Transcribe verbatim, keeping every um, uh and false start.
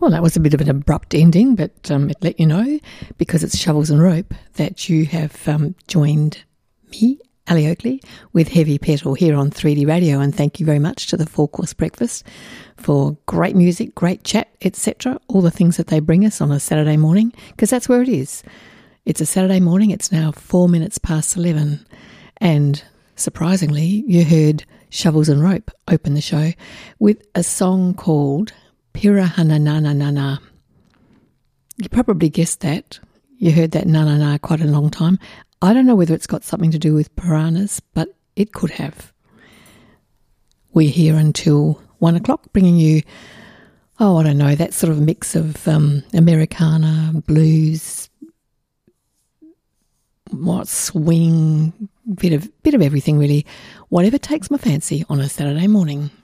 Well, that was a bit of an abrupt ending, but um, it let you know, because it's Shovels and Rope, that you have um, joined me, Ali Oakley, with Heavy Petal here on three D Radio. And thank you very much to the Four Course Breakfast for great music, great chat, et cetera. All the things that they bring us on a Saturday morning, because that's where it is. It's a Saturday morning. It's now four minutes past eleven. And surprisingly, you heard Shovels and Rope open the show with a song called Pirahananana. You probably guessed that. You heard that na na na quite a long time. I don't know whether it's got something to do with piranhas, but it could have. We're here until one o'clock, bringing you, oh, I don't know, that sort of mix of um, Americana, blues, what, swing, bit of bit of everything really. Whatever takes my fancy on a Saturday morning.